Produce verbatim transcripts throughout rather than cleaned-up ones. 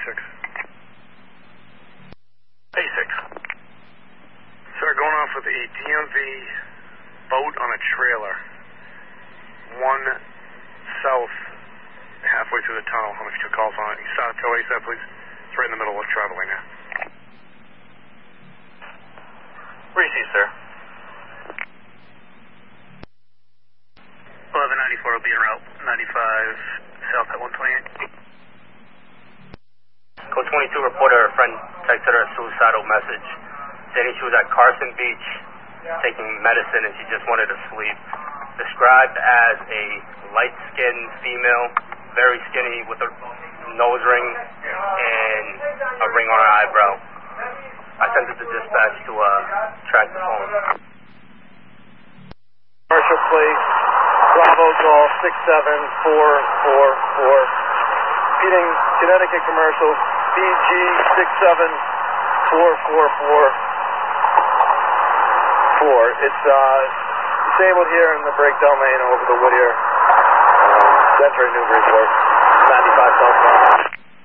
six. eighty-six. Sir, going off with a D M V boat on a trailer. One south, halfway through the tunnel. How much two calls on it? You start to ASAP, please. It's right in the middle of traveling now. Where do you see, sir? eleven ninety-four will be en route. ninety-five south at one twenty-eight. Code twenty-two reporter, a friend texted her a suicidal message, stating she was at Carson Beach taking medicine and she just wanted to sleep. Described as a light-skinned female, very skinny with a nose ring and a ring on her eyebrow. I sent it to dispatch to uh, track the phone. Commercial plate, Bravo Golf six seven four four four. Repeating Connecticut commercial, B G six seven four four four four. It's uh, disabled here in the brake domain over the Whittier, uh, entering Newburyport, ninety-five southbound.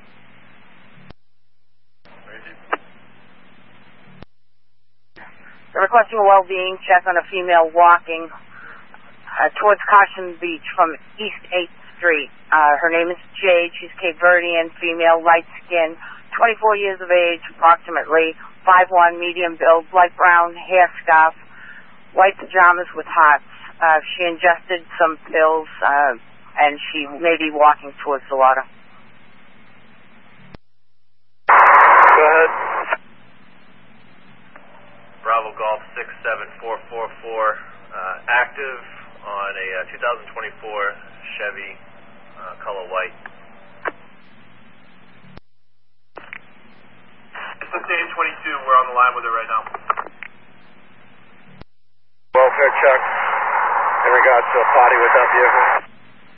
Requesting a well-being check on a female walking uh, towards Carson Beach from East eighth Street. Uh, her name is Jade. She's Cape Verdean, female, light skin, twenty-four years of age, approximately five one, medium build, light brown hair scarf, white pajamas with hearts. Uh, she ingested some pills, uh, and she may be walking towards the water. Go ahead. Bravo Golf six seven four four four, uh, active on a uh, two thousand twenty-four Chevy uh, color white. It's State twenty-two. We're on the line with her right now. Welfare check in regards to a party with that vehicle.